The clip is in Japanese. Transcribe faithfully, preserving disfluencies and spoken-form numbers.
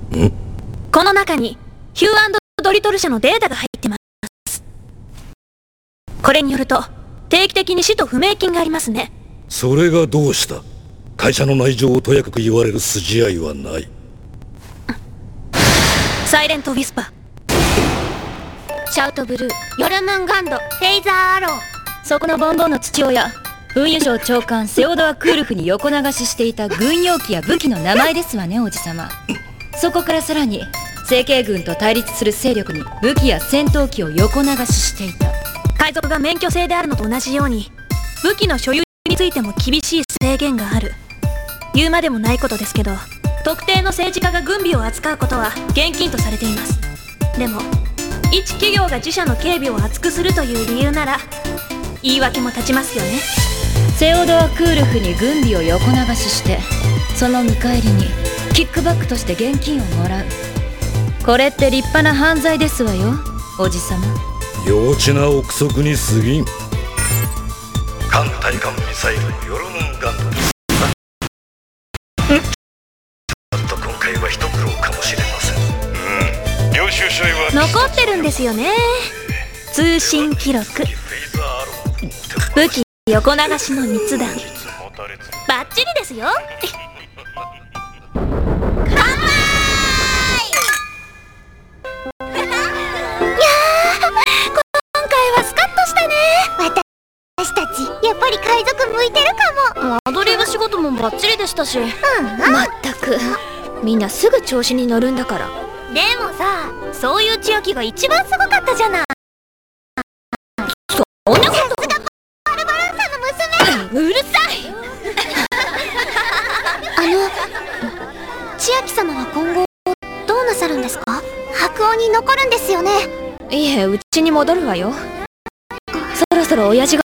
ん？ この中にヒュー&ドリトル社のデータが入ってます。これによると定期的に使途不明金がありますね。 それがどうした？会社の内情をとやかく言われる筋合いはない。 サイレントウィスパー、 シャウトブルー、ヨルムンガンド、フェイザーアロー。 そこのボンボンの父親、運輸省長官セオドア・クールフに横流ししていた軍用機や武器の名前ですわね、おじさま。そこからさらに成形軍と対立する勢力に武器や戦闘機を横流ししていた。 海賊が免許制であるのと同じように武器の所有についても厳しい制限がある。言うまでもないことですけど、特定の政治家が軍備を扱うことは厳禁とされています。でも一企業が自社の警備を厚くするという理由なら言い訳も立ちますよね。 セオドア・クールフに軍備を横流しして、その見返りにキックバックとして現金をもらう。これって立派な犯罪ですわよ、おじさま。 幼稚な憶測に過ぎん。艦対艦ミサイルのヨルムンガンドです。ちょっと今回は一苦労かもしれません。うん、領収書は残ってるんですよね、通信記録。武器横流しの密談バッチリですよ。 乾杯。いやー、今回はスカッとしたね。私たちやっぱり海賊向いてるかも。 アドリブ仕事もバッチリでしたし。 うん、 まったくみんなすぐ調子に乗るんだから。 でもさ、そういう千秋が一番すごかったじゃない。 そんなこと。 さすがバルバランサの娘。 うるさい。 あの千秋様は今後どうなさるんですか？白王に残るんですよね。 いえ、うちに戻るわよ。そろそろ親父が